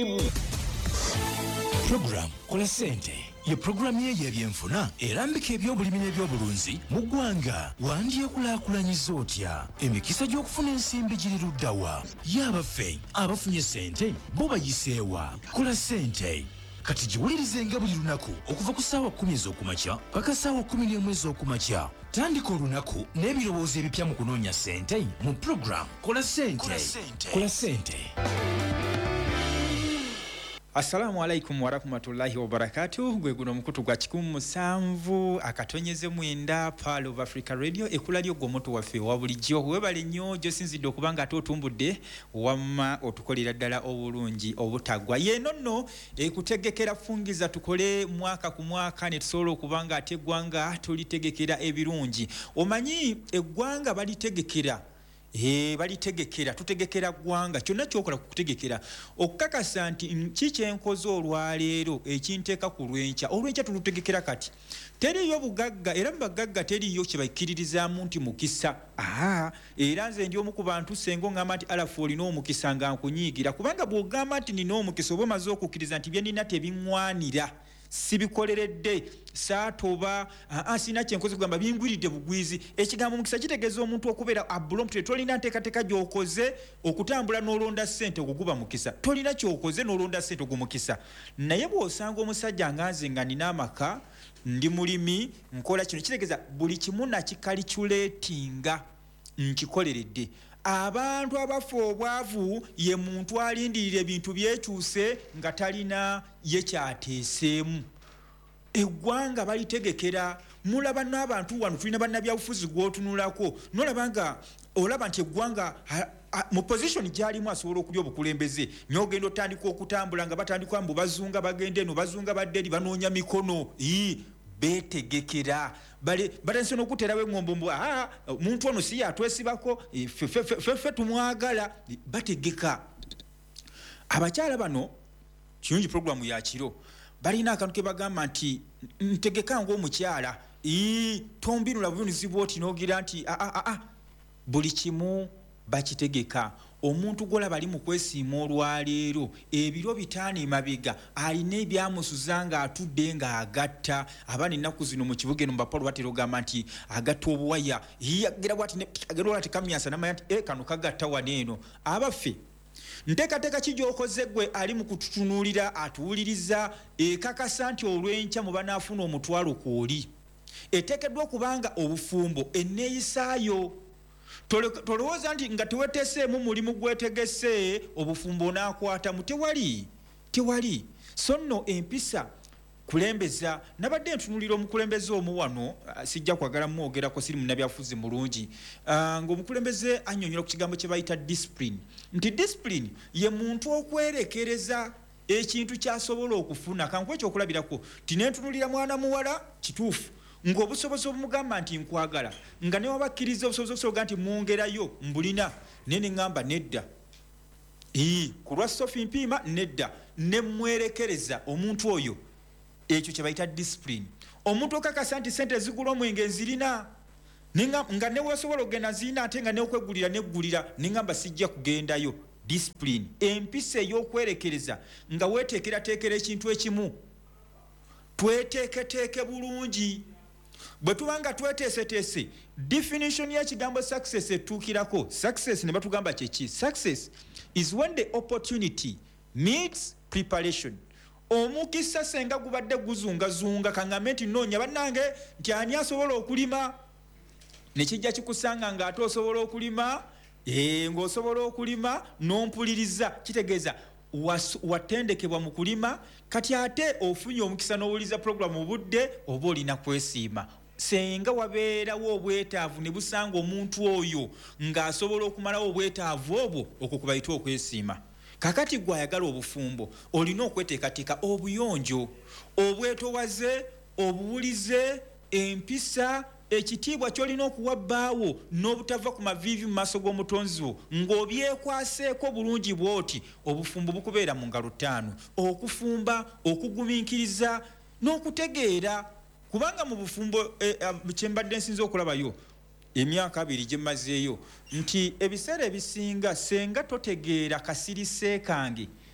Program Kola Sente ye program y'ebyenfuna erambika ebyobulimi n'ebyobulunzi mu ggwanga. Wandyekulaakulanyiza otya emikisa gy'okufuna ensimbi giri luddawa? Y'abaffe abafunye sente bo bayiseewa? Kola Sente kati giwulirizenga buli lunaku okuva ku ssaawa 10 ez'okumakya paka ssaawa 11 ez'okumakya. Tandika olunaku n'ebirowoozo ebipya mu kunoonya sente mu program Kola Sente. Kola Sente. Assalamu alaikum warahmatullahi wabarakatuh. Gwe guno mukutu gwa 17 akatonyeze mwenda Pearl of Africa Radio ekula lyo gomoto waffe wa bulijjo. Webale nnyo gyo sinzidde okubanga atotumbudde wamma otukolera ddala obulungi obutagwa. Yeno nno ekutegekera fungiza tukole mwaka ku mwaka ne tusobola okubanga ate eggwanga tulitegekera ebirungi. Omanyi eggwanga balitegekera balitegekera tutegekera ggwanga kyonna kyokola kutegekera okukakasa nti kikyenkoze olwaleero ekinteeka ku lwenkya tulutegekera kati teriyo bugagga era mubagagga teriyo kyebakkiririzaamu nti mukisa. Era nze ndi omu ku bantu senga oŋŋamba nti alafu olina omukisa nga nkunyiigira kubanga bw'ogamba nti nina omukisa oba omaze okukkiriza nti bye nina tebiŋŋwanira sibikoleredde saatoba sina kyenkoze kugamba bingwiridde bugwizi. Ekigambo mukisa kitegeeza omuntu okubeera abulomputre tolina nteekateeka gy'okoze okutambula n'olonda ssente okuguba mukisa. Tolina ky'okoze n'olonda ssente ogumukisa. Naye bw'osanga omusajja nga nze nga nina amaka ndi mulimi nkola kino kitegeeza buli kimu nakikaliculetinga nkikoleredde. Abantu abafa obwavu ye muntu alindirira ebintu byekyuse nga talina ye kyateeseemu. Eggwanga balitegekera. Mulaba n'abantu wano tulina bannabyabufuzi gw'otunulako nolaba nga olaba nti eggwanga mu position gyalimu asobola okulya obukulembeze n'ogenda otandika okutambula nga batandika mbu bazunga bagende eno bazunga badderi banoonya mikono. Betegekera batanise n'okuterawo eŋŋombo mbu muntu ono si yatwesibako ffe tumwagala. Bategeka. Abakyala bano kirungi programu ya kiro balina akantu ke bagamba nti ntegeka ng'omukyala tombinula buyunizibwa oti n'ogira nti buli kimu bakitegeka. Omuntu golaba ali mu kwesiima olwaleero ebiro 5 emabega alina ebyamusuza nga atudde nga agatta. Abaana ennaku zino mu kibuga eno mubapalo batera ogamba nti agatta obuwaya agerwala tekamyasa namanya nti kano kagatta waneeno. Abaffe nteekateeka ki gy'okoze gwe ali mu kututunuulira atuwuliriza ekakasa nti olw'enkya mu banaafuna omutwalo kw'oli eteekeddwa okubanga obufumbo enneeyisaayo. Tolowooza nti nga teweteseemu mulimu gwetegese obufumbo onaakwatamu. Tewali. So nno empisa kulembeza nabadde ntunulira omukulembeze omu wano sijja kwagala mwogerako siri munnabyabufuzi mulungi ng'omukulembeze annyonnyola ku kigambo kye bayita discipline nti discipline ye muntu okwerekereza ekintu ky'asobola okufuna. Kankuwa ekyokulabirako ti nentunulira mwana muwala kituufu ng'obusobozi obumugamba nti nkwagala nga ne wabakkiriza obusobozi okusobola nti mwongerayo mbulina naye ne ŋŋamba nedda. Ku lwa Sophie Mpiima nedda ne mwerekereza omuntu oyo. Ekyo kye bayita discipline. Omuntu okakasa nti sente zigula omwenge nzirina nga ne wasobola okugenda zirina ate nga neokwegulira neggulira ne ŋŋamba sijja kugendayo. Discipline empisa ey'okwerekereza nga weeteekerateekera ekintu ekimu. Tweteeketeeke bulungi. Bwe tubanga tweteeseteese definition y'ekigambo success etuukirako. Success ne batugamba kyeki. Success is when the opportunity meets preparation. Omukisa senga gubadde guzungazunga kaŋŋambe nti noonya bannange nti ani asobola okulima ne kijja kikusanga nga ate osobola okulima ng'osobola okulima n'ompuliriza kitegeeza watendekebwa mu kulima kati ate ofunye omukisa n'owuliza programu obudde oba olina kwesiima. Senga wabeerawo obwetaavu ne busanga omuntu oyo ng'asobola okumalawo obwetaavu obwo okwo kubayita okwesiima. Kakati gwe ayagala obufumbo olina okweteekateeka obuyonjo obwetowaze obuwulize empisa ekitiibwa kyolina okuwa bbaawo n'obutava ku maviivi mu maaso g'omutonzi wo ng'obyekwaseeko bulungi bw'oti obufumbo bukubeera mu ngalo 5 okufumba okugumiikiriza n'okutegeera kubanga mu bufumbo kyembadde nsinza okulabayo emyaka 2 gye mmazeeyo nti ebiseera ebisinga senga totegeera kasirise kange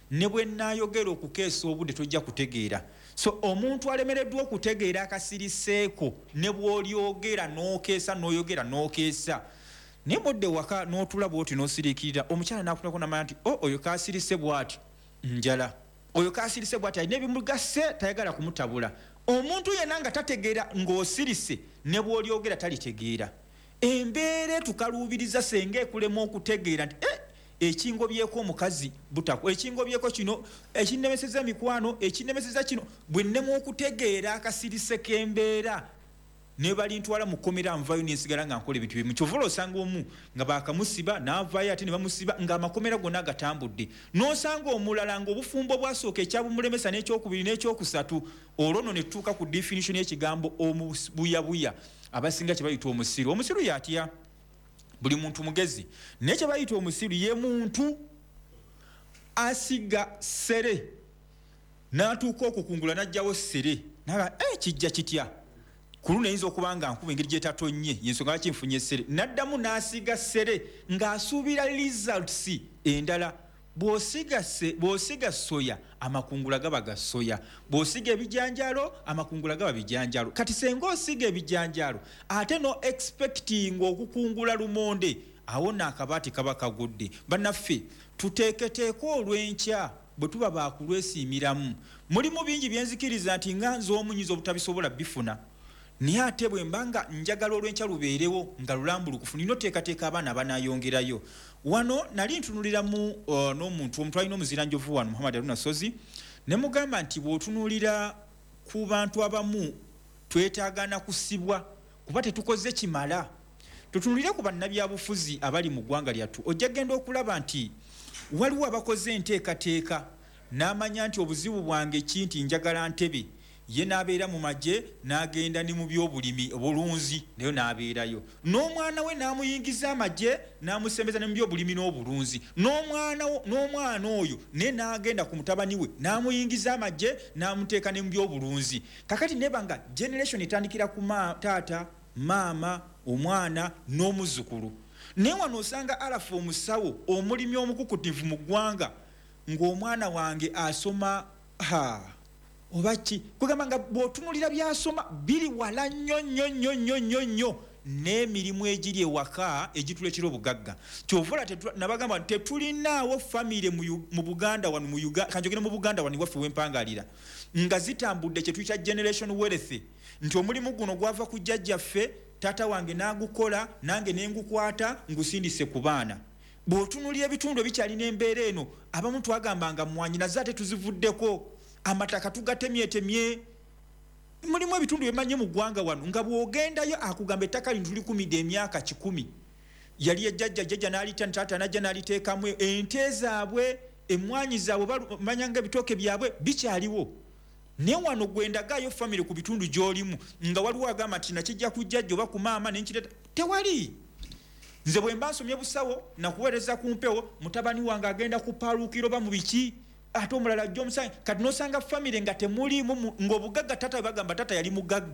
ne bwe nnaayogera okukeesa obudde tojja kutegeera. So omuntu alemereddwa okutegeera akasiriseeko ne bw'olyogera n'okeesa n'oyogera n'okeesa. Naye modde waka n'otula bw'oti n'osiriikirira omukyala n'akunako n'amanya nti oyo kaasirise bw'ati njala, oyo kaasirise bw'ati alina ebimugase tayagala kumutabula. Omuntu yenna nga tategeera ng'osirise ne bw'olyogera talitegeera. Embeera tukaluubiriza senga ekulema okutegeera nti ekingobyeko omukazi butako, ekingobyeko kino, ekinnemeseza mikwano, ekinnemeseza kino, bwe nnema okutegeera akasirise k'embeera ne balintwala mu kkomera nvayo n'ensigala nga nkola ebintu bimu. Kyovula osanga omu nga baakamusiba n'avaayo ate ne bamusiba ng'amakomera gonna agatambudde. N'osanga omulala ng'obufumbo bwasooka ekyabumulemesa n'ekyokubiri n'ekyokusatu. Olwo nno ne tutuuka ku definition y'ekigambo omubuyabuya. Abasinga kye bayita omusiru. Omusiru y'atya? Buli muntu mugezi. Naye kye bayita omusiru ye muntu asiga sere n'atuuka okukungula n'ajjawo sere. Naga kijja kitya? Kuluna yinza okuba nga nkuba engeri gyetatonye yensonga lwaki nfunye essere. N'addamu n'asiga ssere ng'asuubira results endala. Bw'osiga soya amakungula gaba ga soya, bw'osiga ebijanjaalo amakungula gaba bijanjaalo. Kati senga osiga ebijanjaalo ate no expecting okukungula lumonde, awo n'akabaati kaba kagudde. Bannaffe tuteeketeeka olw'enkya bwe tuba baakulwesiimiramu. Mulimu bingi byenzikiriza nti nga nze omunyiza obutabisobola bifuna. Naye ate bwe mbanga njagala olw'enkya lubeerewo nga lulambulukufu nina oteekateeka abaana banaayongerayo. Wano nali ntunulira n'omuntu omuntu alina omuziranjovu wano Muhammad Haruna Sozi ne mugamba nti bw'otunuulira ku bantu abamu twetaagana kusibwa kuba tetukoze kimala. Tutunulire ku bannabyabufuzi abali mu ggwanga lyattu. Ojja genda okulaba nti waliwo abakoze enteekateeka n'amanya nti obuzibu bwange kinti njagala ntebe. Ye n'abeera mu magye n'agenda ne mu by'obulimi obulunzi nayo n'abeerayo. N'omwana we n'amuyingiza amagye n'amusembeza ne mu by'obulimi n'obulunzi. N'omwana oyo naye n'agenda ku mutabani we n'amuyingiza amagye n'amuteeka ne mu by'obulunzi. Kakati neba nga generation etandikira ku taata, maama, omwana n'omuzzukulu. Naye wano osanga alafu omusawo omulimi omukukutivu mu ggwanga ng'omwana wange asoma obaki kugamba nga bw'otunulira byasoma biri wala nnyo n'emirimu egiri ewaka egituleetera obugagga. Kyovula nabagamba tetulinaawo famire mu Buganda wano mu Uganda kanjogere mu Buganda wano waffe wempangalira nga zitambudde kye tuyita generation wealth nti omulimu guno gwava ku jjajjaffe taata wange n'agukola nange ne ngukwata ngusindise ku baana. Bw'otunulira ebitundu ebikyalina embeera eno abamu twagambanga mmwanyi nazo ate tuzivuddeko. Amataka tugatemyetemye. Mulimu ebitundu bimanye mu ggwanga wano nga bw'ogendayo akugamba ettaka lino tulikumidde emyaka 10. Yali ejjajja n'alita taata najja n'aliteekamu ente zaabwe emmwanyi zaabwe bamanyanga ebitooke byabwe bikyaliwo. Naye wano gwendagayo famire ku bitundu gy'olimu nga waliwo agamba nti nakijja ku jjajja oba ku maama nenkireta tewali. Nze bwe mba nsomye busawo nakuweereza ku mpewo mutabani wange agenda ku paaluukiro ba mu biki ate omulala ajja omusanyi kati n'osanga famire nga temulimu ng'obugagga taata we bagamba taata yali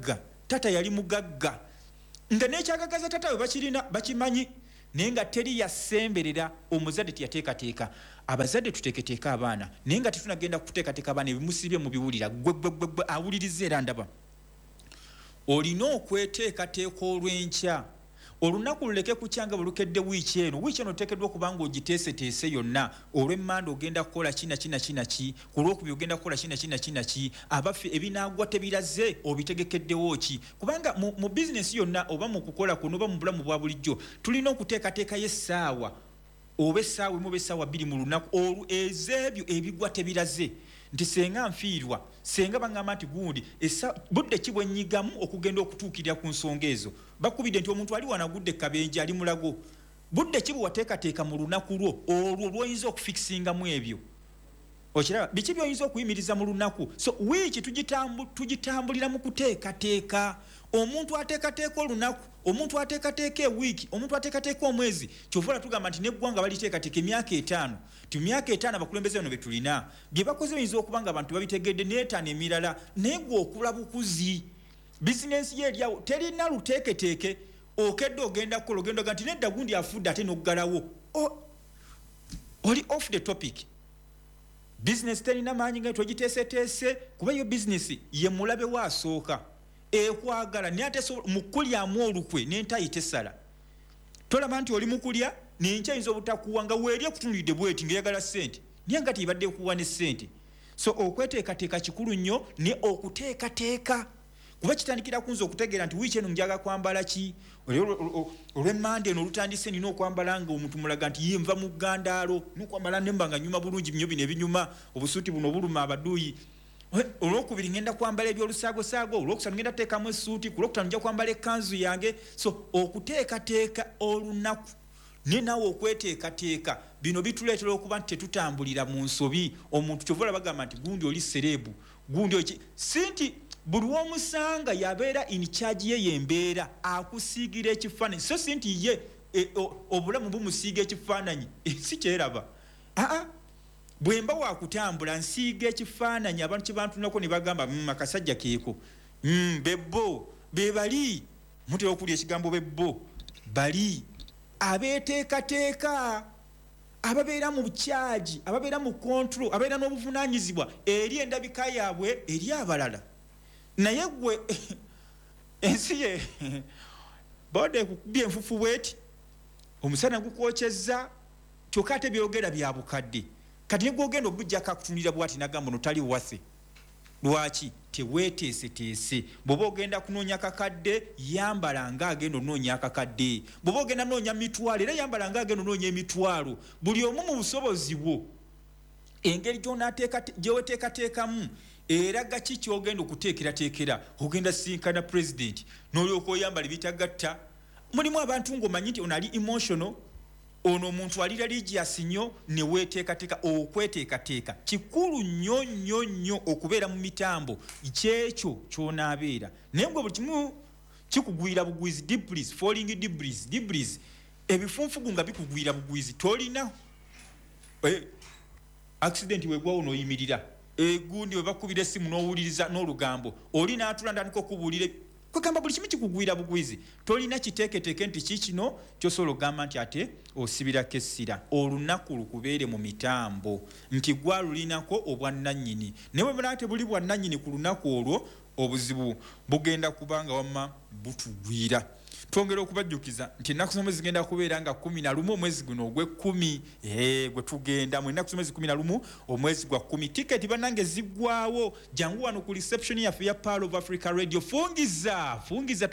mugagga nga n'ekyagagaza taata we bakirina bakimanyi naye nga teri yasemberera omuzadde teyateekateeka. Abazadde tuteeketeeka abaana naye nga tetunagenda kuteekateeka abaana ebimusibye mu biwulira gwe awuliriza era ndaba. Olina okweteekateeka olw'enkya. Olunaku luleke kukyanga bulukedde wiiki eno oteekeddwa okuba nga ogiteeseteese yonna. Olw'emmanda ogenda kukola kina ki, ku lwokubiri ogenda kukola kina ki, abaffe ebinaagwa tebiraze obitegekeddewo ki. Kubanga mu bizinesi yonna oba mu kukola kuno oba mu bulamu bwa bulijjo tulina okuteekateekayo essaawa oba essaawa emu oba essaawa 2 mu lunaku ez'ebyo ebigwa tebiraze. Nti senga nfiirwa senga bangamba nti gundi budde ki bwenyigamu okugenda okutuukirira ku nsonga ezo. Bakubidde nti omuntu ali wanagudde kabenje ali mulago. Budde ki bwewateekateeka mu lunaku lwo olwo lwoyinza okufikisingamu ebyo. Okiraba biki by'oyinza okuyimiriza mu lunaku. So wiiki tugitambulira mu kuteekateeka. Omuntu ateekateeka olunaku, omuntu ateekateeka ewiiki, omuntu ateekateeka omwezi. Kyovula tugamba nti n'eggwanga baliteekateeka emyaka 5. Ti myaka 5 abakulembeze bano be tulina bye bakoze bayinza okuba nga abantu babitegedde n'etaano emirala naye gwe okula bukuzi. Bizinensi ye eryawo terina luteeketeeke okedde ogenda kukola ogenda oga nti nedda gundi afudde ate n'oggalawo. Oli off the topic. business terina maanyi nga twegiteeseteese kuba yo business ye mulabe waasooka ekwagala naye ate mukulyamu olukwe n'entayita essala tolaba nti oli mukulya n'enkyayinza obutakuwa nga weeri ekutundidde bweti ng'eyagala ssente naye nga tibadde kuwa ne ssente so okweteekateeka kikulu nnyo ne okuteekateeka kuba kitandikira kunza okutegeera nti wiiki eno njaga kwambala ki olw'emmande eno olutandise nina okwambala nga omuntu mulaga nti ye nva mu ggandaalo nokwambala nemba nga nyuma bulungi nnyo bino ebinyuma obusuuti buno obuluma abaduuyi olwokubiri ngenda kwambala ebyolusaago olwokusatu ngenda teekamu essuuti ku lwokutaano nja kwambala ekkanzu yange so okuteekateeka olunaku ne naawe okweteekateeka bino bituleetera okuba nti tetutambulira mu nsobi omuntu kyova bagamba nti gundi oli serebu gundi oli sinti buli womusanga yabeera in charge ye yembeera akusiigira ekifaananyi so sinti ye obulamu bumusiiga ekifaananyi si kyeraba bwemba wakutambula nsiiga ekifaananyi abantu kyebantunako ne bagamba akasajja keeko bebbo bebali mutera okulya ekigambo bebbo bali abeeteekateeka ababeera mu bukyaji ababeera mu control ababeera n'obuvunaanyizibwa eri endabika yaabwe eri abalala naye gwe ensi ye bode ekukubya enfufu bweti omusana gukwokyezza kyokka ate byogera bya bukadde kati negwogenda obujjako akutunulira bwati nagamba notali wase lwaki teweeteeseteese bw'oba ogenda kunoonya kakadde yambala nga agenda onoonya akakadde bw'oba ogenda noonya mitwalo era yambala nga agenda onoonya emitwalo buli omu mu busobozi bwo engeri gyeweteekateekamu era gaki kyogenda okuteekerateekera ogenda sinkana pulezidenti n'olyoka oyambala bitagatta mulimu abantu ng'omanyi nti ono ali emotional ono omuntu ali religious nnyo ne weeteekateeka okweteekateeka kikulu nnyo nnyo nnyo okubeera mu mitambo kyekyo ky'onaabeera naye gwe buli kimu kikugwira bugwizi debris falling debris ebifunfugu nga bikugwira bugwizi tolina accident wegwawo n'oyimirira egundi we bakubira essimu n'owuliriza n'olugambo oli n'atula ndandika okubuulira kwegamba buli kimu kikugwira bugwizi tolina kiteeketeeke nti kikino kyosobola okugamba nti ate osibirako essira olunaku lukubeere mu mitambo nti gwa lulinako obwannannyini naye bwe bulaba tebuli bwannannyini ku lunaku olwo obuzibu bugenda kubanga wamma butugwira twongera okubajjukiza nti ennaku zomwe zigenda kubeera nga 11 omwezi guno ogw'10 gwe tugenda mu ennaku zomwe 11 omwezi gwa 10 tiketi bannange ziggwawo jangu wano ku reception yaffe ya Pearl of Africa Radio fungiza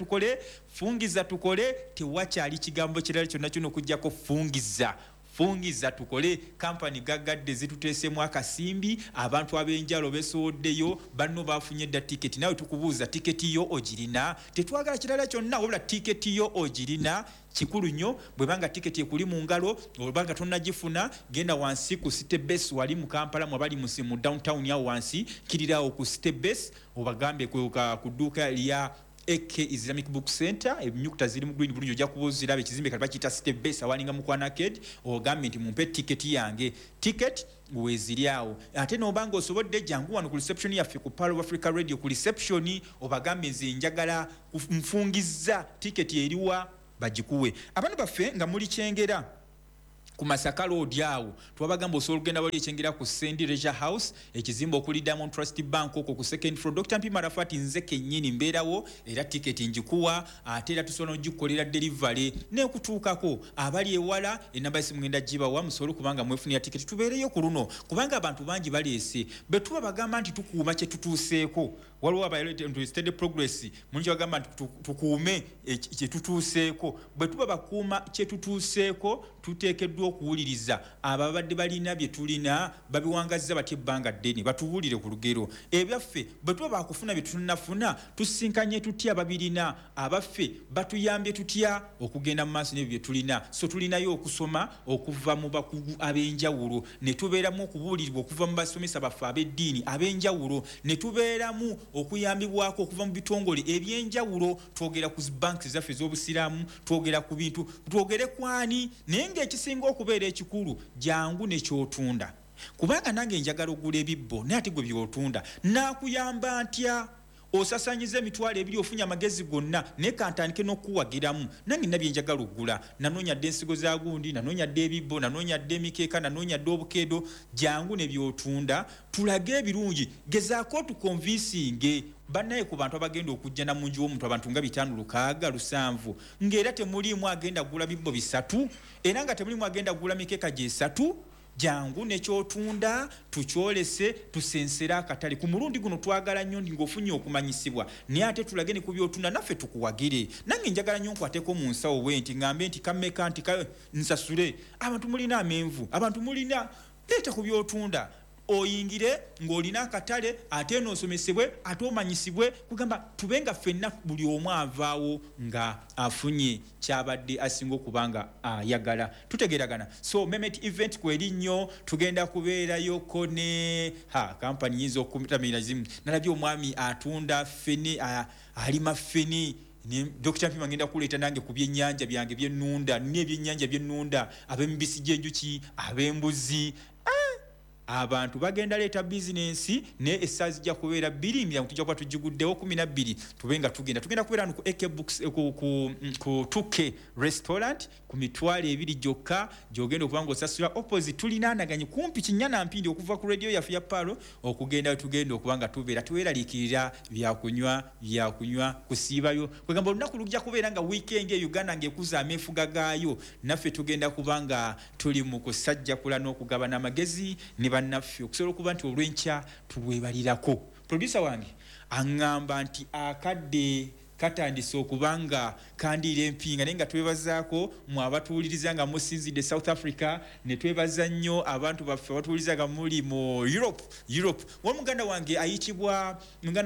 tukole tewakyali kigambo kirala kyonna kino okujjako fungiza tukole kampani gagadde zituteesemu akasimbi abantu ab'enjalo besooddeyo banno bafunye dda tiketi nawe tukubuuza tiketi yo ogirina tetwagala kirala kyonna wabula tiketi yo ogirina kikulu nnyo bwebanga tiketi ekuli mu ngalo olubanga tonnagifuna genda wansi ku City Base wali mu Kampala mwabali mu downtown ya wansi kirirawo ku City Base obagambe ku dduuka lya AK Islamic Book Center ebinyukuta ziri mu green bulungi ojja kubuuzira ekizimbe kati bakiyita City Base awalinga mu Kwana Arcade ogambe nti mumpe tiketi yange tiketi weeziryawo ate n'obanga osobodde jangu wano ku reception yaffe ku Pearl of Africa Radio ku reception obagambe nze njagala nfungizza tiketi eriwa bagikuwe abantu baffe nga muli kyengera ku Masaka Road awo twabagamba osobola okugenda wali ekyengera ku Sandy Leisure House ekizimbe okuli Diamond Trust Bank okwo ku second floor Dr. Mpima Rafati nze kennyini mbeerawo era tiketi njikuwa ate era tusobola ogikukolera delivery n'ekutuukako abali ewala enamba y'essimu ngenda gibawa musobole kubanga mwefunira tiketi tubeereyo ku luno kubanga abantu bangi baleese bwe tuba bagamba nti tukuuma kye tutuuseeko waliwo abayolete steady progress mungi bagamba nti tukuume kye tutuuseeko bwe tuba bakuuma kye tutuuseeko tuteekeddwa okuwuliriza ababadde balina bye tulina babiwangazza batya ebbanga ddene batuwulire ku lugero ebyaffe bwe tuba bakufuna bye tunnafuna tusinkanye tutya babirina abaffe batuyambye tutya okugenda mu maaso n'ebyo bye tulina so tulinayo okusoma okuva mu bakugu ab'enjawulo ne tubeeramu okubuulirirwa okuva mu basomesa baffe ab'eddiini ab'enjawulo ne tubeeramu okuyambibwako okuva mu bitongole eby'enjawulo twogera ku banks zaffe z'obusiraamu twogera ku bintu twogere kwani naye ng'ekisinga okubeera ekikulu jangu nekyotunda kubanga nange njagala ogula ebibbo naye ate gwe byotunda nakuyamba ntya osasanyiza emitwalo ebiri ofunye amagezi gonna naye kantandike n'okuwagiramu nange nabye njagala okugula nanoonya dde ensigo za gundi nanoonya dde ebibbo nanoonya dde emikeeka nanoonya dde obukeedo jangu ne byotunda tulage ebirungi gezaako otukonvinsinge bannaye ku bantu abagenda okujja na munju w'omuntu abantu nga 5,6,7 ng'era temuliimu agenda kugula bibbo 3 era nga temuliimu agenda kugula mikeeka gye 3 jangu nekyotunda tukyolese tusensera akatale ku mulundi guno twagala nnyo ng'ofunye okumanyisibwa naye ate tulage ne ku byotunda naffe tukuwagire nange njagala nnyo nkwateko mu nsawo bwe nti ngambe nti kammeka nti nsasule abantu mulina amenvu abantu mulina leeta ku byotunda oyingire ng'olina akatale ate n'osomesebwe ate omanyisibwe kugamba tubenga ffenna buli omu avaawo nga afunye kyabadde asinga okubanga ayagala tutegeragana so Memet event kweri nnyo tugenda kubeerayo kone kampani yinza okutamira zimu nalabye omwami atunda fene alima fene Dr. Mpima ngenda kuleeta nange ku byennyanja byange byennunda n'ebyennyanja byennunda ab'emibisi gy'enjuki ab'embuzi abantu bagenda leeta bizinensi ne essaazi zijja kubeera 2 tujja kuba tugiguddewo 12 tubenga tugenda kubeera ku AK Books ku 2K restaurant ku mitwalo 2 gyokka gyogenda okubanga osasula opposite tulinaanaganye kumpi Kinyana Mpindi okuva ku radio yaffe ya Palo okugenda tugenda okubanga tuweeraliikirira byakunywa kusiibayo kwegamba olunaku lujja kubeera nga weekend e Uganda ng'ekuza ameefuga gaayo naffe tugenda kubanga tuli mu kusajjakula n'okugabana amagezi ne naffe okusobola okuba nti olw'enkya tulwebalirako producer wange aŋŋamba nti akadde katandise okubanga kandiira empinga naye nga twebazaako mu abatuwuliriza nga musinzidde South Africa ne twebaza nnyo abantu baffe abatuwuliriza nga muli mu Europe wamuganda wange ayitibwa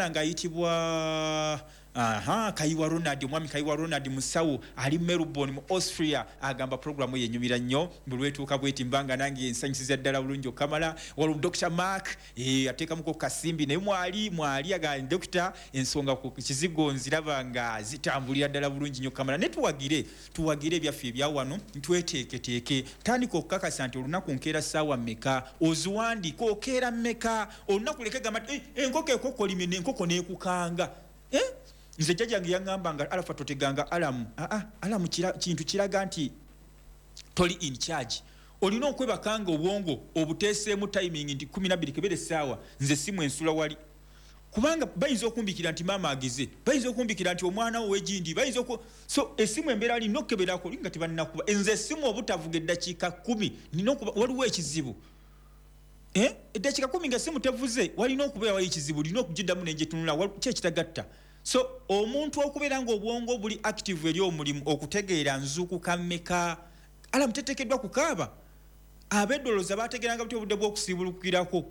Kayiwa Ronald omwami Kayiwa Ronald musawo ali Melbourne mu Austria agamba programu yenyumira nnyo bulwetuuka bweti mbanga nange ensanyisiza ddala bulungi okamala waliwo Dr. Mark ateekamuko kasimbi naye mwali aga Dr. ensonga ku kizigo nziraba nga zitambulira ddala bulungi nnyo kamala ne tuwagire ebyaffe ebya wano ntweteeketeeke tandika okukakasa nti olunaku nkeera ssaawa mmeka oziwandiika okeera mmeka olunaku leke gamba enkoko ekokolime n'enkoko n'ekukanga nze jjajjange yaŋŋamba nga alafa toteganga alamu kintu kiraga nti toli in charge olina okwebakanga obwongo obuteeseemu timing nti 12 kebere essaawa nze simu ensula wali kubanga bayinza okumbikira nti maama ageze bayinza okumbikira nti omwana wo wegindi bayinza so essimu embeera ali nokkeberako linga tebannakuba nze essimu obutavuga eddakiika 10 nina okuba waliwo ekizibu eddakiika 10 nga essimu tevuze walina okubeera wayo ekizibu lina okugiddamu nenjetunula kyekitagatta so omuntu okubeera nga obwongo buli active eri omulimu okutegeera nzuukuka mmeka alamu teteekeddwa kukaaba abeddoloza bategeranga buti obudde bw'okusiibulukirako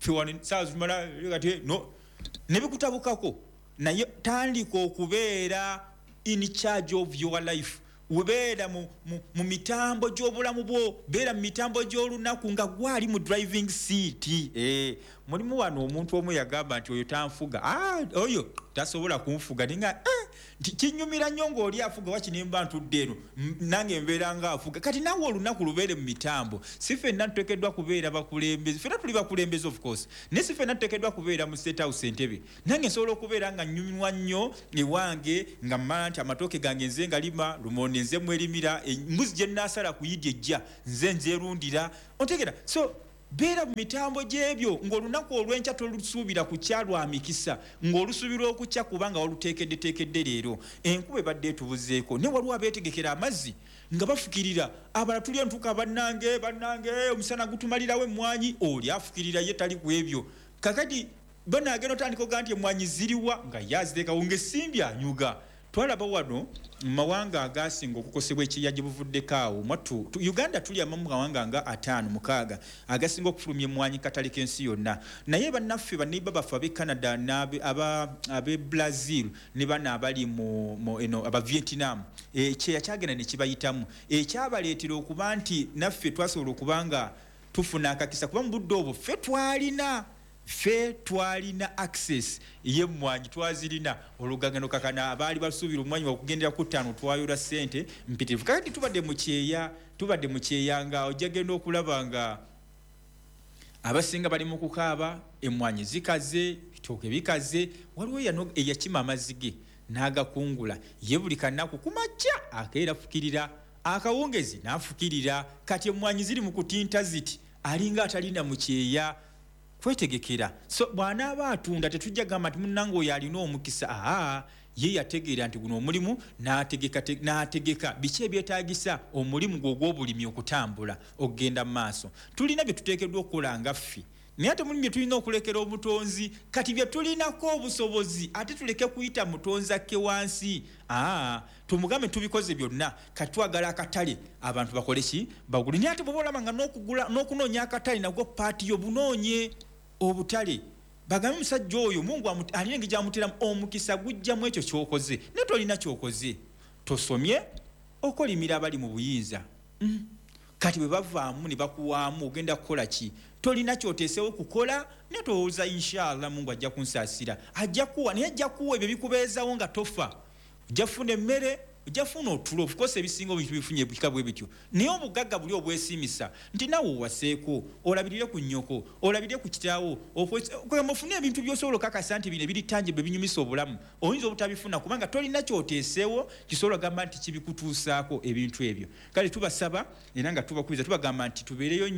ne bikutabukako naye tandika okubeera in charge of your life webeera mu mitambo gy'obulamu bwo beera mu mitambo gy'olunaku nga gwali mu driving seat mulimu wano omuntu omu yagamba nti oyo tanfuga oyo tasobola kunfuga ninga kinyumira nnyo ng'oli afuga wakinemba ntudde eno nange mbeera nga afuga kati nawe olunaku lubeere mu mitambo si ffenna tuteekeddwa kubeera bakulembeze ffenna tuli bakulembeze of course naye si ffenna tuteekeddwa kubeera mu state house entebe nange nsobola okubeera nga nnyumirwa nnyo ewange nga mmala nti amatooke gange nze nga lima lumonde nze mwerimira embuzi gye nnaasala ku yidi ejja nze nzeerundira otegera so beera mu mitambo gy'ebyo ng'olunaku olw'enkya tolusuubira ku kyalwa mikisa ng'olusuubira okukya kubanga waluteekeddeteekedde leero enkuba ebadde etubuzeeko ne waliwo abeetegekera amazzi nga bafukirira abala tuli entuuka bannange omusana gutumalirawo emmwanyi oli afukirira ye tali ku ebyo kakati banaagenda otandika oga nti emmwanyi ziriwa nga yaziteekawo ng'essimbi anyuga twalaba wano mu mawanga agasinga okukosebwa ekiyagi buvuddeko awo Uganda tuli amamu mawanga nga 5-6 agasinga okufulumya emmwanyi katale k'ensi yonna naye bannaffe baneiba baffe ab'e Canada ab'e Brazil ne bano abali aba Vietnam ekyeya kyagenda ne kibayitamu ekyabaleetera okuba nti naffe twasobola okubanga tufuna akakisa kuba mu budde obwo ffe twalina access y'emmwanyi twazirina olugagano kakana abaali basuubira omwanyi wakugendera ku 5 twayola ssente mpitirivu kakati tubadde mu kyeya nga ojja genda okulaba nga abasinga bali mu kukaaba emmwanyi zikaze bitooke bikaze waliwo eyakima amazige n'agakungula ye buli kanaku kumakya akeera fukirira akawungezi n'afukirira kati emmwanyi ziri mu kutinta ziti alinga atalina mu kyeya kwetegekera so bw'anaaba atunda tetujja gamba nti munnange oyo alina omukisa ye yategeera nti guno omulimu n'ategeka biki ebyetaagisa omulimu gwe ogw'obulimi okutambula okugenda mu maaso tulina bye tuteekeddwa okukola nga ffe naye ate mulimu bye tulina okulekera obutonzi kati bye tulinako obusobozi ate tuleke kuyita mutonzi akke wansi tumugambe tubikoze byonna kati twagala akatale abantu bakole ki bagule naye ate bw'oba olaba nga n'okunoonya akatale nagwo paati yobunoonye obutale bagambe musajja oyo Mungu alina engeri gy'amuteramu omukisa gujjamu ekyo ky'okoze naye tolina ky'okoze tosomye okolimira abali mu buyinza kati bwe bavaamu ne bakuwaamu ogenda kukola ki tolina kyoteesewo kukola naye tolowooza inshallah Mungu ajja kunsaasira ajja kuwa naye ajja kuwa ebyo bikubeezawo nga tofa ojja kufuna emmere ojja kufuna otulo of course ebisinga ebintu bifunye bika bwe bityo naye obugagga buli obwesimisa nti nawe owaseeko olabirire ku nnyoko olabirire ku kitaawo ofune ebintu by'osobola okakasa nti bino ebiritangibwe binyumisa obulamu oyinza obutabifuna kubanga tolina kyoteesewo kisobola gamba nti kibikutuusaako ebintu ebyo kale tubasaba era nga tubakubiza tubagamba nti tubeereyo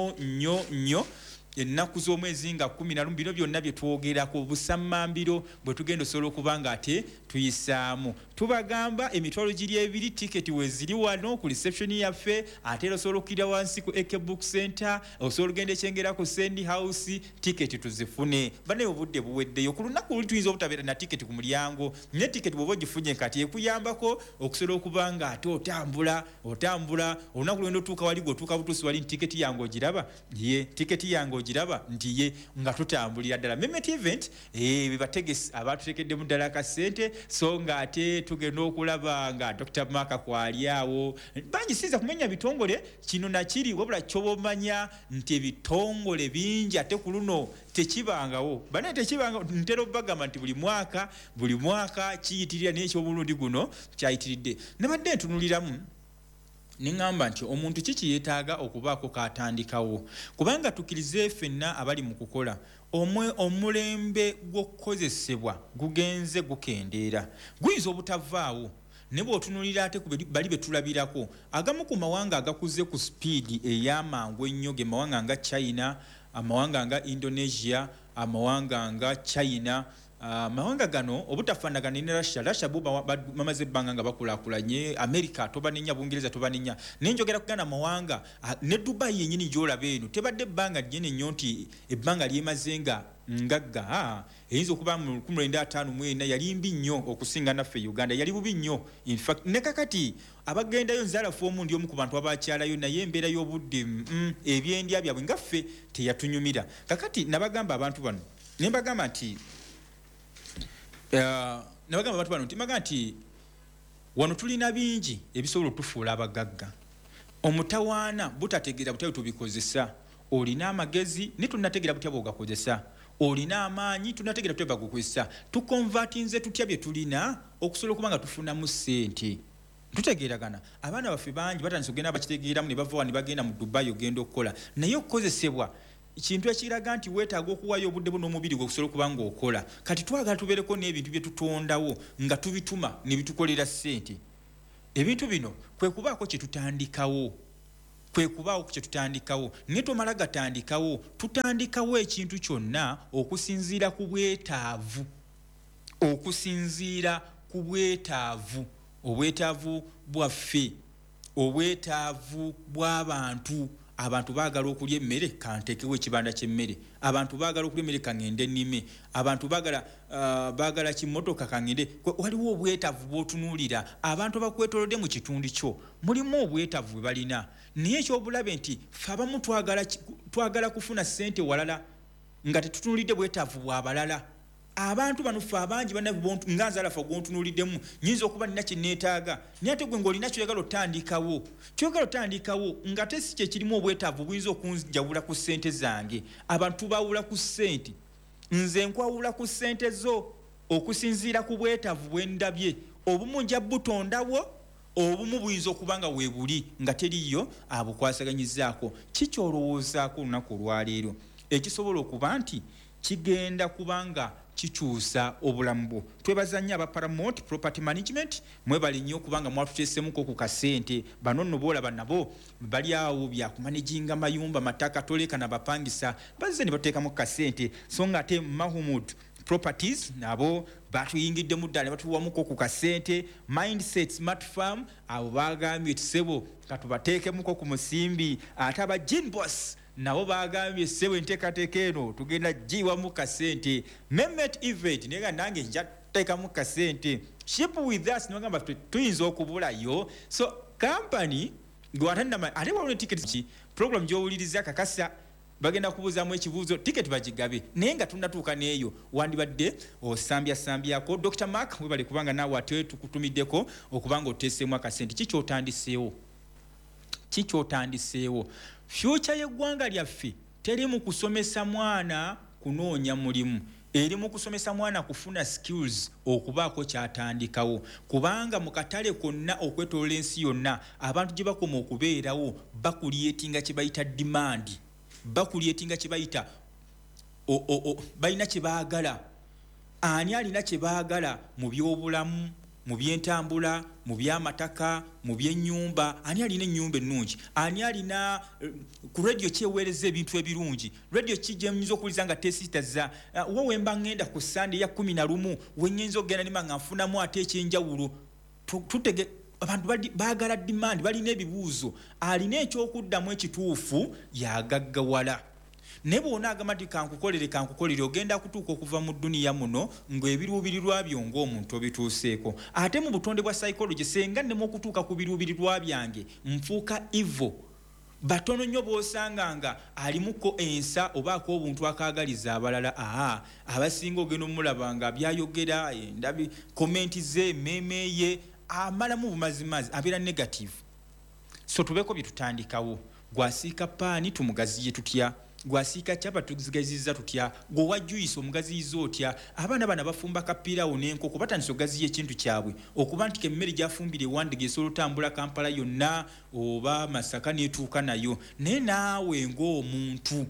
nnyo ennaku z'omwezi nga 11 bino byonna bye twogerako busammambiro bwe tugenda osobola okuba nga ate tuyisaamu tubagamba emitwalo giri ebiri tiketi weziri wano ku reception yaffe ate osobola okukira wansi ku AK Book Center osobola ogenda ekyengera ku Sandy House tiketi tuzifune banaye obudde buweddeyo ku lunaku luli tuyinza obutabeera na tiketi ku mulyango ne tiketi bw'oba ogifunye kati ekuyambako okusobola okuba nga ate otambula olunaku lwenda otuuka wali gweotuuka butuusi wali tiketi yange ogiraba ye tiketi yange ogiraba nti ye nga tutambulira ddala Mehmet Event bebategesi abatutekeddemu ddala akasente so nga ate tugenda okulaba nga Dr. Maka kwali awo bangi siza kumenya bitongole kino nakiri wabula kyobomanya nti ebitongole bingi ate ku luno tekibangawo bane tekibanga ntero bagamba nti buli mwaka kiyitirira n'ekyobuludi guno kyayitiridde nabadde ntunuliramu ningamba nti omuntu kiki yeetaaga okubaako katandikawo kubanga tukirize ffenna abali mu kukola omulembe gw'okukozesebwa gugenze gukendeera guyinza obutavaawo ne bw'otunulira ate bali betulabirako agamu ku mawanga agakuze ku sipiidi ey'amangu ennyo ge mawanga nga China amawanga nga Indonesia amawanga nga China mawanga gano obutafaanagana ne Russia bamaze ebbanga nga bakulaakulanye America tobanenya Bungereza tobanenya nenjogera kugana mawanga ne Dubai yennyini gy'olaba eno tebadde ebbanga lyene nnyo nti ebbanga lyemaze nga ngagga eyinza okuba mu 1954 yali mbi nnyo okusinga naffe Uganda yali bubi nnyo in fact ne kakati abagendayo nzalafu omundi omu ku bantu abakyalayo naye embeera y'obudde ebyendya byabwe ngaffe teyatunyumira kakati nabagamba abantu bano ne mbagamba nti ntimaga nti wano tulina bingi ebisobola otufuula abagagga omutawaana butategeera butya tubikozesa olina amagezi ne tunategeera butya bwogakozesa olina amaanyi tunategeera butya bagukozesa tukonvatinze tutya bye tulina okusobola okuba nga tufunamu ssente tutegeeragana abaana baffe bangi batandise okugenda bakitegeeramu ne bava ne bagenda mu Dubai ogenda okukola naye okukozesebwa kintu ekiraga nti weetaaga okuwaayo obudde bwo n'omubiri gwe okusobola okuba ng'okola kati twagala tubeereko n'ebintu bye tutondawo nga tubituma ne bitukolera ssente ebintu bino kwe kubaako kye tutandikawo naye tomala gatandikawo tutandikawo ekintu kyonna okusinziira ku bwetaavu obwetaavu bwaffe obwetaavu bw'abantu abantu baagala okulya emmere kanteekewo ekibanda ky'emmere abantu baagala okulya emmere kangende nnime abantu baagala kimmotoka kangende waliwo obwetaavu bw'otunuulira abantu abakwetoolodde mu kitundu kyo mulimu obwetaavu bwe balina naye ekyobulabe nti ffe abamu twagala kufuna ssente walala nga tetutunuulidde bwetaavu bw'abalala abantu bano ffe abangi nga nzalafa gw'ontunuuliddemu nyinza okuba nina kye neetaaga naye ate gwe ng'olina kyoyagala otandikawo nga te si kye kirimu obwetaavu buyinza okunjawula ku ssente zange abantu bawula ku ssente nze nkwawula ku ssente zo okusinziira ku bwetaavu bwe ndabye obumu nja butondawo obumu buyinza okuba nga weebuli nga teriyo abukwasaganyizaako kikyolowoozaako olunaku olwaleero ekisobola okuba nti kigenda kubanga kikyusa obulamu bwo. Twebaza nnyo aba Paramount Property Management, mwebale nnyo kubanga mwatuteesemuko ku kasente. Bano nno boolaba nabo bali awo bya kumanaginga mayumba mataka toleka na bapangisa bazze ne bateekamu kasente. So nga ate Mahmud Properties nabo batuyingidde mu ddala batuwamuko ku kasente. Mindset Smart Farm abo bagambye kisebo katubateekemuko ku musimbi. Ate aba Gin Boss nabo bagambye sebo enteekateeka eno tugenda giwa mu kasente. Mehmet Event nega nange njateeka mu kasente. Ship with us nogamba tuyinza okubulayo. So company gwatanda ate waliwo tickets ki program gy'owuliriza kakasa bagenda kubuuzaamu ekibuuzo ticket bagigabe naye nga tunnatuuka n'eyo wandibadde osambyako. Dr. Mark webale kubanga naawe ate tukutumiddeko okubanga oteeseemu akasente. Kikyotandiseewo future y'eggwanga lyaffe teri mu kusomesa mwana kunoonya mulimu, eri mu kusomesa mwana kufuna skills okubaako kyatandikawo, kubanga mu katale konna okwetoloola ensi yonna abantu gye bakoma okubeerawo bakulyetinga kye bayita demand, bakulyetinga kye bayita balina kye baagala. Ani alina kye baagala mu by'obulamu, mu by'entambula, mu by'amataka, mu by'ennyumba? Ani alina ennyumba ennungi? Ani alina ku radio kyeweereza ebintu ebirungi? Radio kijja mnyinza okuwuliza nga tesitaza wowe mba ngenda ku Sunday ya 11 wennyinza okugenda nima nga nfunamu ate ekyenjawulo. Tutege abantu baagala demand, balina ebibuuzo. Alina ekyokuddamu ekituufu yagaggawala. Ne bw'ona agamba nti kankukolere ogenda kutuuka okuva mu dduniya muno ng'ebiruubirirwa byo ng'omuntu obituuseeko. Ate mu butonde bwa psychology senga nnemu okutuuka ku biruubirirwa byange nfuuka evil. Batono nnyo b'osanganga alimuko ensa obaako obuntu akaagaliza abalala. Abasinga ogenda omulaba nga byayogera ndabi komenti ze meme ye amalamu bumazimazi abeera negative. So tubeeko bye tutandikawo. Gwasiika paani tumugaziye tutya? Gwasiika chapa tuzigaziza tutya? Gwe wajuyisa omugaziyiza otya? Abaana bana bafumba kapiirawo n'enkoko batandise ogaziya ekintu kyabwe okuba nti emmere gyafumbire wandege esobola otambula Kampala yonna oba Masaka n'etuuka nayo. Naye naawe ng'omuntu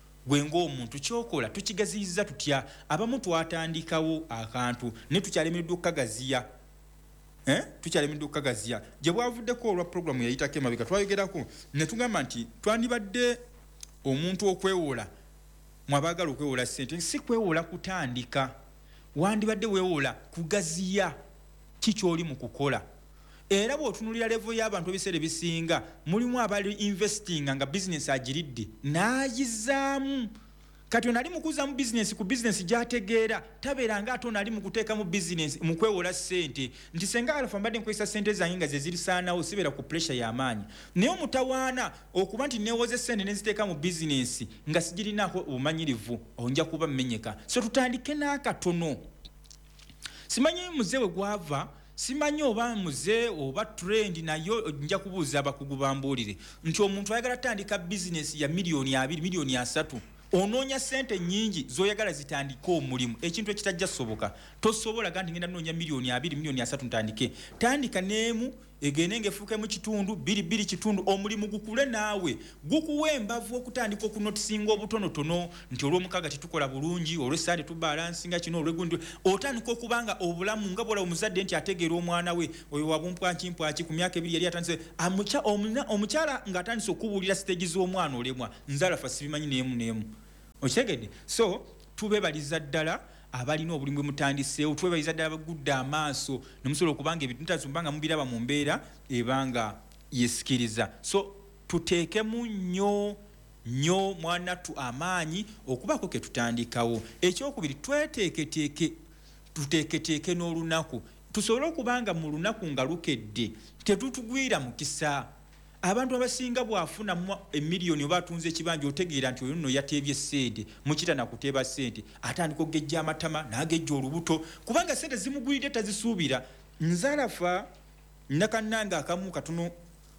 kyokola tukigaziyiza tutya? Abamu twatandikawo akantu ne tukyalemereddwa okukagaziya. Tukyalemereddwa okukagaziya. Gye bwavuddeko olwa programu yayitako emabega twayogerako ne tugamba nti twandibadde omuntu okwewola mwabaagala okwewola ssente si kwewola kutandika, wandibadde weewola kugaziya kikyoli mu kukola. Era bw'otunulira level y'abantu ebiseera ebisinga mulimu abali investing nga business agiridde n'agizaamu. Kati onali mukuza mu business ku business gyategeera tabeera nga ate onali mukuteeka mu business mu kwewola ssente nti senga Alpha mbadde nkozesa ssente zange nga ze zirisaanawo sibeera ku pressure y'amaanyi. Naye omutawaana okuba nti neewoze ssente ne ziteeka mu business nga sigirinaako obumanyirivu onja kuba mmenyeka. So tutandike n'akatono. Simanyi muze we gwava, simanyi oba muze oba trend nayo nja kubuuza abakugu bambuulire nti omuntu ayagala tandika business ya milioni 2 milioni 3 onoonya sente nnyingi zoyagala zitandika omulimu ekintu ekitajja soboka. Tosobola gandi ngenda noonya milioni 2 milioni 3 ntandike. Tandika neemu egende ngefuukemu kitundu 2 kitundu omulimu gukule naawe gukuwa embavu okutandika okunotisinga obutonotono nti olw'omukaaga tetukola bulungi, olw'essaande tubalansinga kino, olw'egundi otandika okubanga obulamu nga bwola omuzadde nti ategeera omwana we oyo wabumpwakimpwaki ku myaka 2 yali atandise omukyala ng'atandise okubuulira siteegi z'omwana olemwa nzalafa sibimanyi n'emu. Okitegedde? So tubebaliza ddala abalina obulimu mutandiseewo, twebaliza ddala bagudde amaaso nemusobola okubanga ebintu mutazumbanga mubiraba mu mbeera ebanga yesikiriza. So tuteekemu nnyo mwanattu amaanyi okubaako ke tutandikawo. Ekyokubiri tuteeketeeke n'olunaku tusobole okubanga mu lunaku nga lukedde tetutugwira mukisa. Abantu abasinga bwafuna emiliyoni oba atunze ekibanja otegeera nti oyo nno yateebye ssente mukita nakuteeba ssente atandika okugejja amatama n'agejja olubuto kubanga ssente zimugwiride tazisuubira. Nzalafa nakannanga akamu katono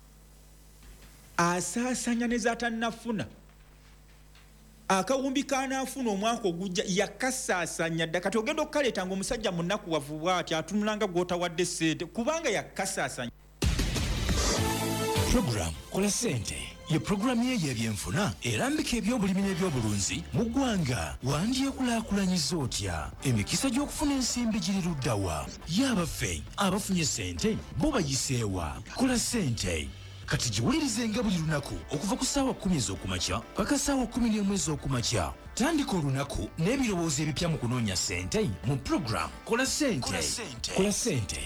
asaasanya ne z'atannafuna akawumbi kanaafuna omwaka ogujja yakasaasanya dda. Kati ogenda okukaleeta ng'omusajja munakuwavu bw'ati atunulanga gw'otawadde ssente kubanga yakasaasanya. Program Kola Sente ye pulogulaamu ye y'ebyenfuna erambika ebyobulimi n'ebyobulunzi mu ggwanga wandyekulaakulanyiza otya emikisa gy'okufuna ensimbi giri luddawa y'abaffe abafunye ssente bo bayiseewa kola ssente kati giwulirize nga buli lunaku okuva ku ssaawa 10 ez'okumakya paka ssaawa 11 ez'okumakya tandika olunaku n'ebirowoozo ebipya mu kunoonya ssente mu pulogulaamu kola ssente kola ssente.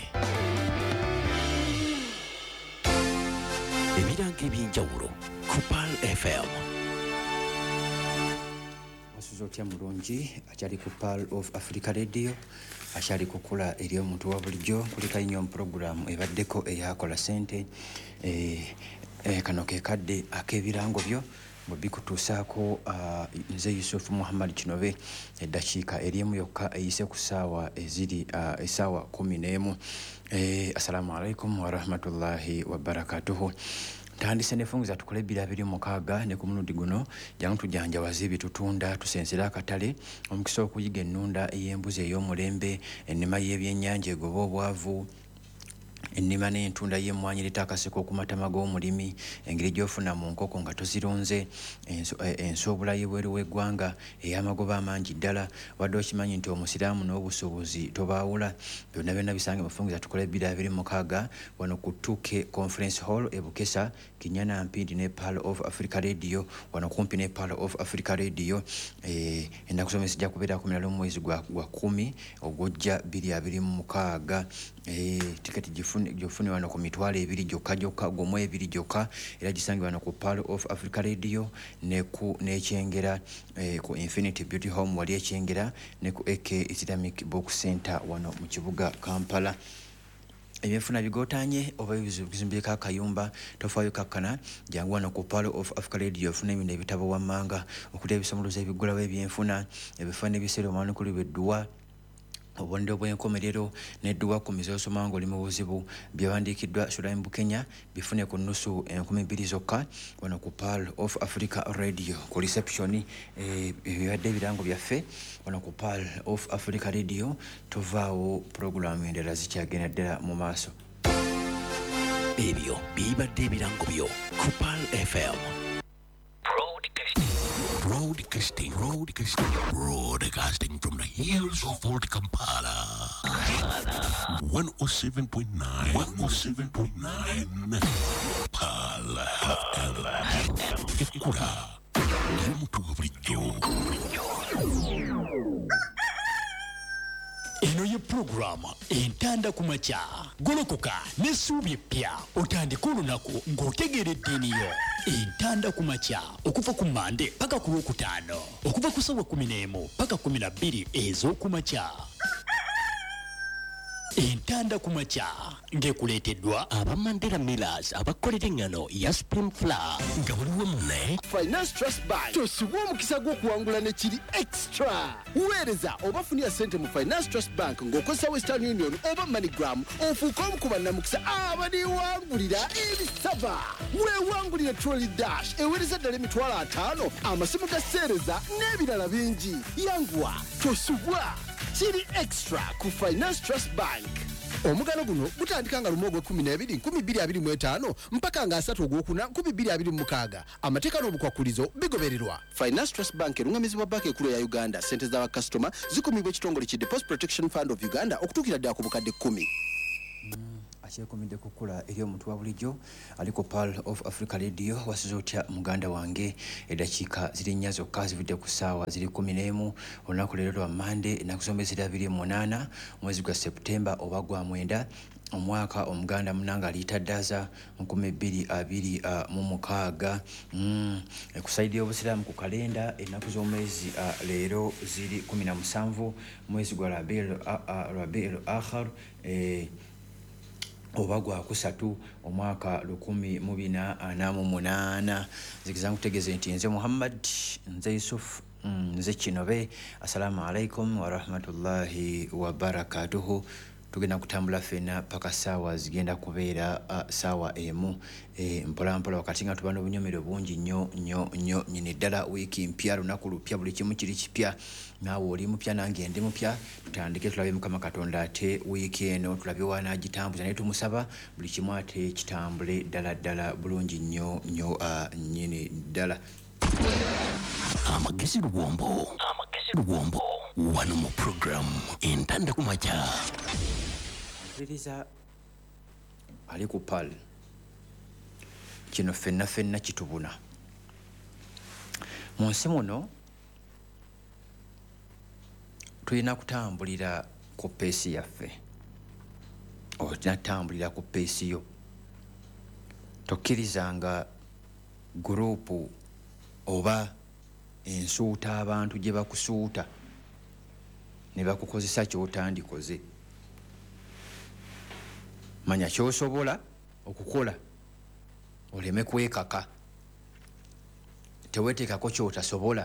Ebiranga ebyenjawulo ku Pearl FM. Wasuzo otya mulungi akyali ku Pearl of Africa Radio akyali kukula eri omuntu wa bulijjo kulika nnyo pulogulaamu ebaddeko eyakola ssente kano ke kadde ak'ebirango byo bwe bikutuusaako nze Yusuf Muhammad Kinobe eddakiika eriemu yokka eyise ku ssaawa eziri essaawa 11. Assalamu alaikum warahmatullahi wabarakatuhu. Tandise nefunguza tukole 226 ne ku mulundi guno jangu tujanjawaze ebitutunda tusensera akatale omukisa okuyiga ennunda ey'embuzi ey'omulembe ennima y'ebyennyanja egoba obwavu ennima n'entunda y'emmwanyi leeta akaseko okumatama g'omulimi engeri gy'ofuna mu nkoko nga tozirunze ensoobula y'ebweru w'eggwanga ey'amagoba amangi ddala wadde okimanyi nti omusiraamu n'obusuubuzi tobaawula byonna byonna bisange mufunguza tukole 226 wano ku Tuke Conference Hall e Bukesa Kinyana Mpindi ne Pearl of Africa Radio wano kumpi ne Pearl of Africa Radio ennaku zombi zijja kubeera 11 mwezi gwa 10 ogwojja 2026 tiketi gyofune wano ku mitwalo 2 gyokka gwomu 2 gyokka era gisange wano ku Pearl of Africa Radio ne ku n'ekyengera ku Infinity Beauty Home wali ekyengera ne ku AK Islamic Book Center wano mu kibuga Kampala. Ebyenfuna bigotanye oba ebizimbireko akayumba tofaayo kakkana jangu wano ku Pearl of Africa Radio ofuna ebintu ebitabo wammanga okuli ebisomolozo ebigulawo ebyenfuna ebifaananyi ebiseera omwana kuli bedduwa obonero bw'enkomerero n'edduwa ku mize osoma ng'oli mu buzibu byawandiikiddwa Sulaim Bukenya bifune ku nnusu 2000 zokka wano ku Pearl of Africa Radio ku reception ebibadde ebirango byaffe wano ku Pearl of Africa Radio tovaawo pulogulaamu endala zikyagenda ddala mu maaso. Ebyo bibadde ebirango byo ku Pearl FM. Broadcasting from the hills of Fort Kampala. 107.9 Pearl FM. Ekula n'omuntu wa bulijjo. Eno ye pulogulaamu entanda ku makya golokoka n'essuubi eppya otandika olunaku ng'otegeeredde eniyo entanda ku makya okuva ku Mande paka ku Lwokutaano okuva ku ssaawa 11 paka 12 ez'oku makya. Entanda ku makya ng'ekuleeteddwa aba Mandela Millers abakolera engano ya Spring Flour nga waliwo munne Finance Trust Bank tosubwa omukisa gw'okuwangula ne kiri extra. Weereza oba funira ssente mu Finance Trust Bank ng'okozesa Western Union oba MoneyGram ofuuka omu ku bannamukisa abaliwangulira ebisaba. Weewangulire Trolley Dash eweereza ddala emitwalo 5 amasimu ga sseereza n'ebirala bingi. Yanguwa tosubwa kiri extra ku Finance Trust Bank. Omugalo guno gutandika nga lumu ogw'e12 2025 mpaka nga 3 ogwokuna 2026. Amateeka n'obukwakulizo bigobererwa. Finance Trust Bank erungamizibwa banka ekulu ya Uganda. Ssente z'abakasitoma zikumibwa ekitongole ki Deposit Protection Fund of Uganda okutuukira ddala ku bukadde 10. Akyekomidde kukula eri omuntu wa bulijjo ali ku Pearl of Africa Radio wasiza otya muganda wange eddakiika ziri 4 zokka zivudde ku ssaawa ziri 11 olunaku leero lwa Mande ennaku zombi ziri 28 mwezi gwa Septemba oba gwa 9 omwaka omuganda munanga aliitaddaza 2026 ekusaidi y'obusiraamu ku kalenda ennaku z'omwezi leero ziri 17 mwezi gwa Rabiul Akhir oba gwa kusatu omwaka 1448 zigizangu kutegeeza nti nze Muhammad nze Yusuf nze Kinobe. Assalamu alaikum warahmatullahi wabarakatuhu. tugenda kutambula fena paka saawa zigenda kubeera saawa emu mpola mpola wakati nga tuba n'obunyomero bungi nnyo nyine ddala wiiki mpya lunaku lupya buli kimu kiri kipya naawe oli mupya nange ndi mupya tutandike tulabe mukama katonda ate wiiki eno tulabe waanagitambuza naye tumusaba buli kimu ate kitambule ddala bulungi nnyo nyine ddala amagezi luwombo wano mu programu entanda ku makya mpuliriza ali ku pal kino ffenna kitubuna mu nsi muno tulina kutambulira ku peesi yaffe olina kutambulira ku peesi yo tokkirizanga guruupu oba ensuuta abantu gye bakusuuta ne bakukozesa kyotandikoze manya kyosobola okukola oleme kwekaka teweteekako kyotasobola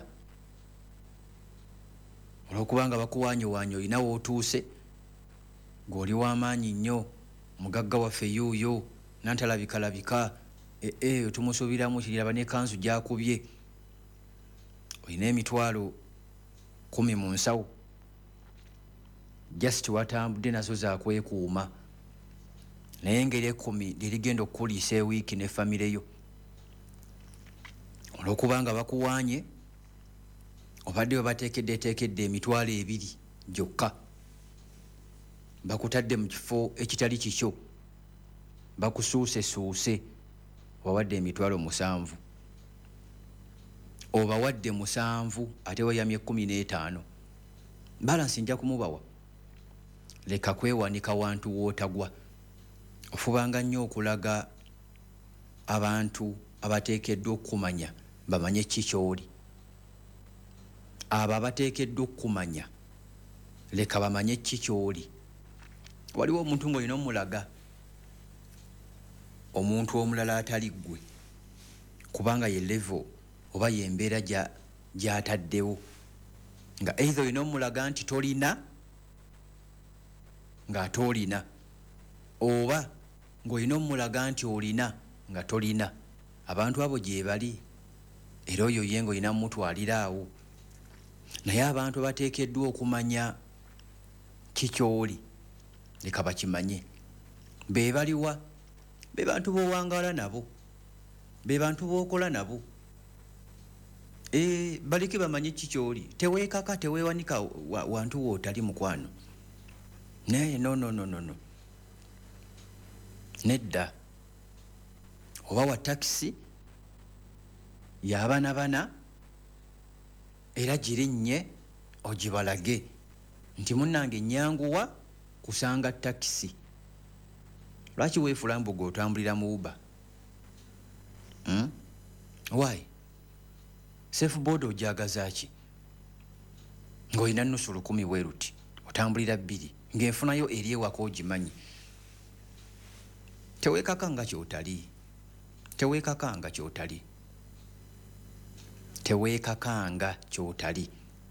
olwokubanga bakuwanyowanyo olina wootuuse ng'oli w'amaanyi nnyo mugagga waffe yuuyo nantalabikalabika tumusuubiramu kiriraba n'ekanzu gyakubye olina emitwalo 10 mu nsawo just watambudde nazo zakwekuuma naye engeri 10 lirigenda okukuliisa ewiiki ne famire yo olwokubanga bakuwaanye obadde babateekedde emitwalo 2 gyokka bakutadde mu kifo ekitali kikyo bakusuusesuuse wawadde emitwalo 7 obawadde 7 ate wayamye 15 balansi nja kumubawa leka kwewanika wantu wootagwa ofubanga nnyo okulaga abantu abateekeddwa okumanya bamanye kikyoli abo abateekeddwa okumanya leka bamanye kikyoli waliwo omuntu ng'olina omulaga omuntu omulala atali ggwe kubanga ye level oba yembeera gy'ataddewo nga either olina omulaga nti tolina nga tolina oba ng'olina omulaga nti olina nga tolina abantu abo gye bali era oyo ye ng'olina mutwalira awo naye abantu bateekeddwa okumanya kikyoli leka bakimanye be baliwa be bantu b'owangala nabo be bantu b'okola nabo baleke bamanye kikyoli teweekaka teweewanika wantu wootali mukwano naye no nedda oba wa takisi y'abanabana era girinnye ogibalage nti munnange nyanguwa kusanga takisi lwaki weefula mbuga otambulira mu uba why safeboard ojagaza ki ng'olina nusu 10 bwe ruti otambulira 2 ng'enfunayo eri ewaka ogimanyi teweekakanga kyotali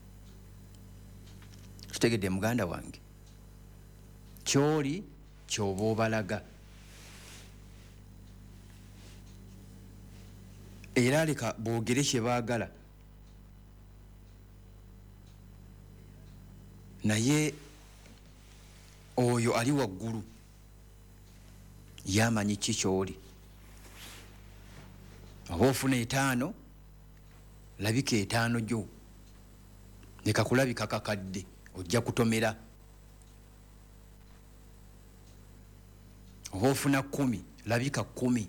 kitegedde muganda wange kyoli kyoba obalaga era leka boogere kye baagala naye oyo ali waggulu yamanyi kikyoli oba ofuna 5 labika 5 gyo leka kulabika kakadde ojja kutomera oba ofuna 10 labika 10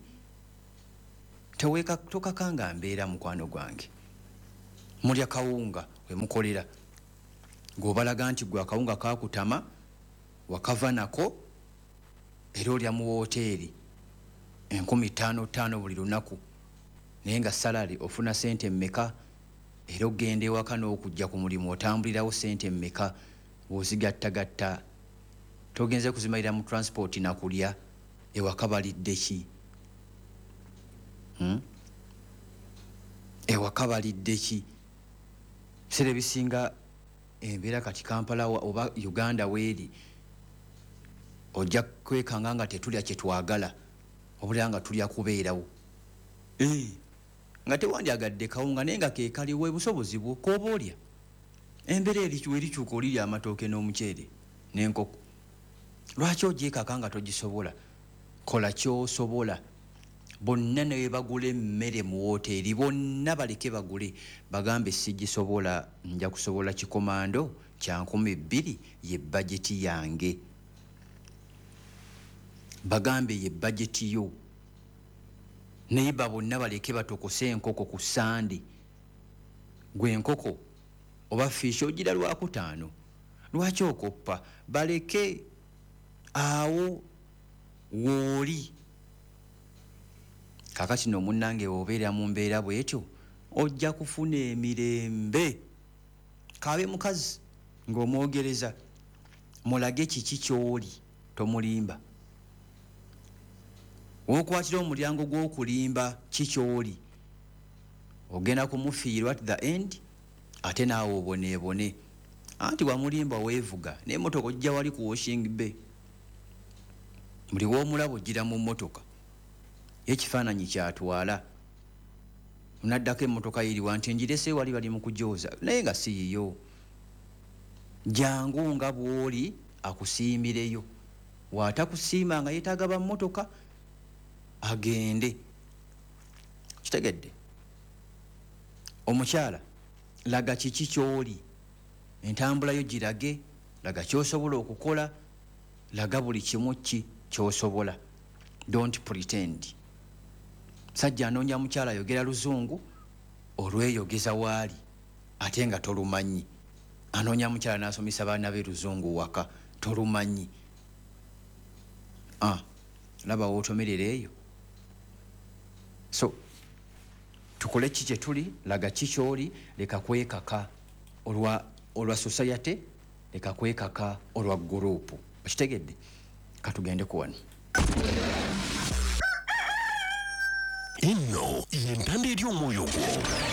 tokakanga mbeera mukwano gwange mulya kawunga wemukolera ng'obalaga nti gwe akawunga kakutama wakava nako era olya mu woteeri 15,000 buli lunaku naye nga salary ofuna sente mmeka era ogenda ewaka n'okujja ku mulimu otambulirawo sente mmeka bw'ozigattagatta togenze kuzimalira mu transport nakulya ewaka balidde ki ewaka balidde ki biseera ebisinga embeera kati Kampala oba Uganda weeri ojja kwekanga nga tetulya kye twagala obulira nga tulya kubeerawo nga tewandyagadde kawunga naye nga kekaliwo ebusobozi bwo kooba olya embeera erikyuka olirya amatooke n'omuceere n'enkoko lwaki ogyekaka nga togisobola kola kyosobola bonna ne bagula emmere mu woteeri bonna baleke bagule bagambe sigisobola nja kusobola kikomando kya 2,000 ye bajeti yange bagambe ye bajeti yo naye bonna baleke batokose enkoko ku sande gwe enkoko oba fish ogira lwakutaano lwaki okoppa baleke awo wooli kakati no munnange obeera mu mbeera bwetyo ojja kufuna emirembe kabe mukazi ng'omwogereza mulage kiki kyoli tomulimba wokwatira omulyango gw'okulimba kikyoli ogenda kumufiirwa at the end ate naawe oboneebone anti wamulimba weevuga n'emmotoka ojja wali ku washing bay buli w'omulaba ogira mu mmotoka ekifaananyi kyatwala naddako emmotoka yiriwa nti njirese wali bali mu kujooza naye nga si yiyo jangu nga bw'oli akusiimireyo waatakusiima nga yeetaaga ba mmotoka agende kitegedde omukyala laga kiki kyoli entambula yo girage laga kyosobola okukola laga buli kimu ki kyosobola don't pretend sajja anoonya mukyala ayogera luzungu olweyogeza waali ate nga tolumanyi anoonya mukyala n'asomesa baana be luzungu waka tolumanyi laba wootomerera eyo so tukole ki kye tuli laga kikyoli leka kwekaka olwa society leka kwekaka olwa gurupu okitegedde katugende kuwano eno yentanda eri omwoyo gwo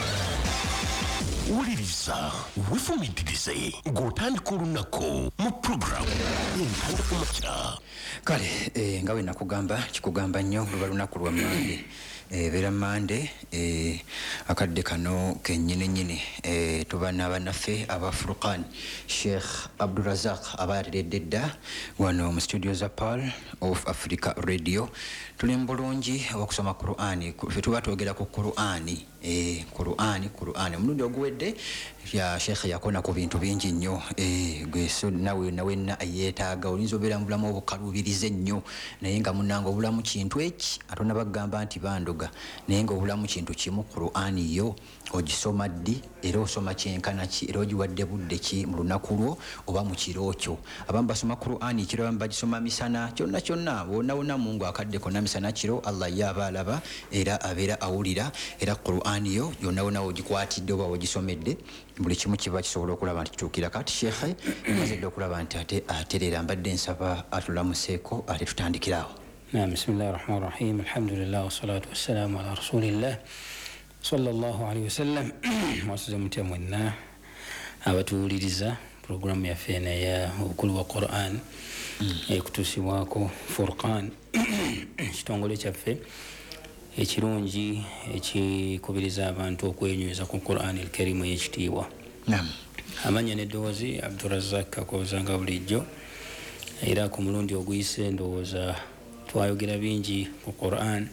wuliriza wefumitirize ng'otandika olunaku mu puroguramu yentanda ku makya kale nga we nakugamba kikugamba nnyo luba lunaku lwa mande beera mande akadde kano kennyini tuba n'abannaffe aba Furqan Sheikh Abdurazak abayateredde dda wano mu studio za Pearl of Africa Radio tuli mu bulungi okusoma Qur'ani fe tuba twogera ku Qur'ani Qur'ani omulundi oguwedde ya Sheikh yakona ku bintu bingi nnyo gweso nawe yeetaaga olinza obeera mu bulamu obukalubirize nnyo naye nga munnanga obulamu kintu eki atona bagamba nti bandoga naye nga obulamu kintu kimu Qur'ani yo ogisoma ddi era osoma kyenkana ki era ogiwadde budde ki mu lunaku lwo oba mu kiro kyo abamu basoma Qur'ani ekiro abamu bagisoma misana kyonna wonna Mungu akadde konna misana kiro Allah yaba alaba era abeera awulira era Qur'ani yo yonna ogikwatidde oba ogisomedde buli kimu kiba kisobola okulaba nti kituukira kati Sheikh mazidde okulaba nti ate aterera mbadde nsaba atulamuseeko ate tutandikirawo bismillahir rahmanir rahim alhamdulillah wassalatu wassalamu ala rasulillah sallallahu alaihi wasallam mwasize mutya mwenna abatuwuliriza programu yaffe eno ya obukulu wa Qur'an ekutuusibwako Furqan ekitongole kyaffe ekirungi ekikubiriza abantu okwenyweza ku Qur'an al-Karim ey'ekitiibwa amanya n'eddoboozi Abdurazak akozanga bulijjo era ku mulundi oguyise ndowooza twayogera bingi ku Qur'an